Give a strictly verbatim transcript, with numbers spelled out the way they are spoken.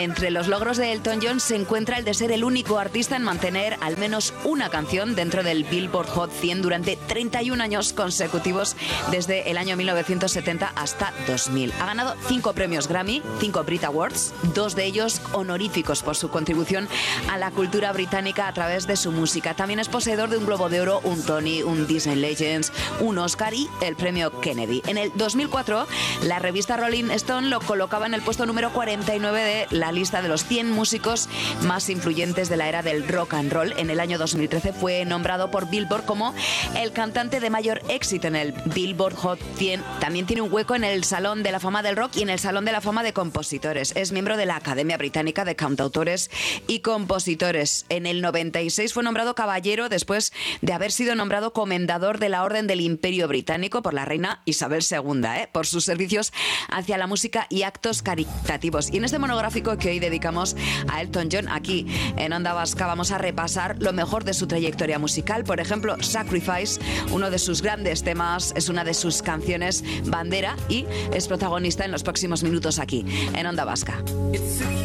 Entre los logros de Elton John se encuentra el de ser el único artista en mantener al menos una canción dentro del Billboard Hot cien durante treinta y un años consecutivos desde el año mil novecientos setenta hasta dos mil. Ha ganado cinco premios Grammy, cinco Brit Awards, dos de ellos honoríficos por su contribución a la cultura británica a través de su música. También es poseedor de un Globo de Oro, un Tony, un Disney Legends, un Oscar y el premio Kennedy. En el dos mil cuatro, la revista Rolling Stone lo colocaba en el puesto número cuarenta y nueve de la lista de los cien músicos más influyentes de la era del rock and roll. En el año dos mil trece fue nombrado por Billboard como el cantante de mayor éxito en el Billboard Hot cien. También tiene un hueco en el Salón de la Fama del Rock y en el Salón de la Fama de Compositores. Es miembro de la Academia Británica de Cantautores y Compositores. En el noventa y seis fue nombrado caballero después de haber sido nombrado comendador de la Orden del Imperio Británico por la reina Isabel segunda, ¿eh? por sus servicios hacia la música y actos caritativos. Y en este monográfico que hoy dedicamos a Elton John, aquí en Onda Vasca, vamos a repasar lo mejor de su trayectoria musical. Por ejemplo, Sacrifice, uno de sus grandes temas, es una de sus canciones bandera y es protagonista en los próximos minutos aquí en Onda Vasca.